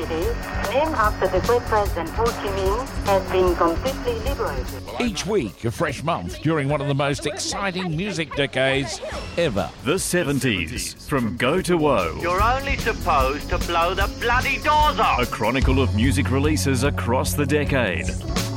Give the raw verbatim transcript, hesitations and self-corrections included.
city, named after the great president Ho Chi Minh, has been completely liberated. Each week, a fresh month during one of the most exciting music decades ever. The seventies, from Go to Woe. You're only supposed to blow the bloody doors off. A chronicle of music releases across the decade.